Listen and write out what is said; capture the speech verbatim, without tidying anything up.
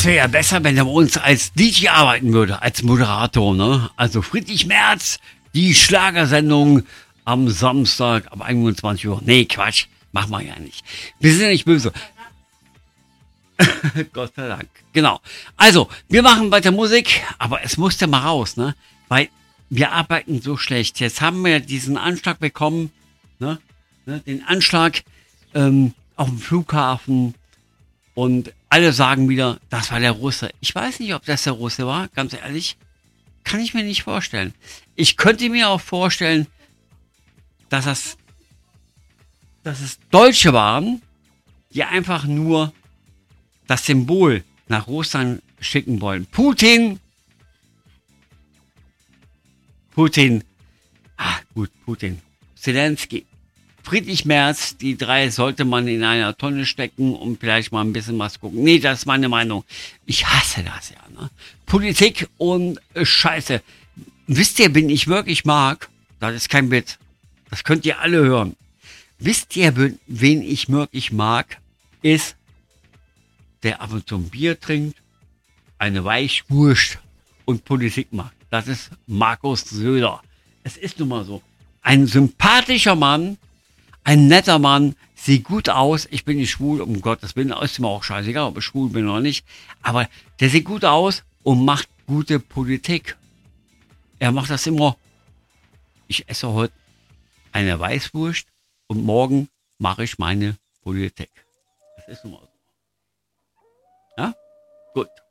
Es wäre ja besser, wenn er bei uns als D J arbeiten würde, als Moderator, ne? Also Friedrich Merz, die Schlagersendung am Samstag ab einundzwanzig Uhr. Nee, Quatsch, machen wir ja nicht. Wir sind ja nicht böse. Gott sei Dank. Genau. Also, wir machen weiter Musik, aber es musste mal raus, ne? Weil wir arbeiten so schlecht. Jetzt haben wir diesen Anschlag bekommen, ne? ne? Den Anschlag ähm, auf dem Flughafen. Und alle sagen wieder, das war der Russe. Ich weiß nicht, ob das der Russe war, ganz ehrlich. Kann ich mir nicht vorstellen. Ich könnte mir auch vorstellen, dass das, dass es Deutsche waren, die einfach nur das Symbol nach Russland schicken wollen. Putin, Putin, ah gut, Putin, Zelensky, Friedrich Merz, die drei sollte man in einer Tonne stecken und vielleicht mal ein bisschen was gucken. Nee, das ist meine Meinung. Ich hasse das ja. Ne? Politik und äh, Scheiße. Wisst ihr, wen ich wirklich mag? Das ist kein Witz. Das könnt ihr alle hören. Wisst ihr, wen ich wirklich mag? Ist, der ab und zu ein Bier trinkt, eine Weichwurst und Politik macht. Das ist Markus Söder. Es ist nun mal so. Ein sympathischer Mann, ein netter Mann, sieht gut aus. Ich bin nicht schwul, um Gottes Willen, ist mir auch scheißegal, ob ich schwul bin oder nicht. Aber der sieht gut aus und macht gute Politik. Er macht das immer. Ich esse heute eine Weißwurst und morgen mache ich meine Politik. Das ist nun mal so. Ja? Gut.